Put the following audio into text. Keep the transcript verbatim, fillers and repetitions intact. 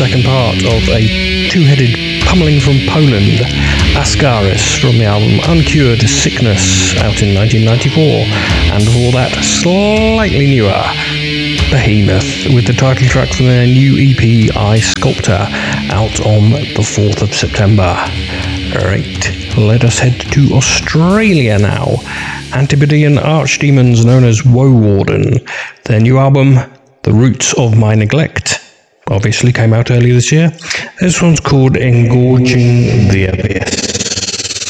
second part of a two-headed pummeling from Poland, Ascaris, from the album Uncured Sickness, out in nineteen ninety-four, and before that, slightly newer, Behemoth, with the title track from their new E P, I Sculptor, out on the fourth of September. Right, let us head to Australia now. Antipodean archdemons known as Woe Warden. Their new album, The Roots of My Neglect, obviously came out earlier this year. This one's called Engorging the Abyss.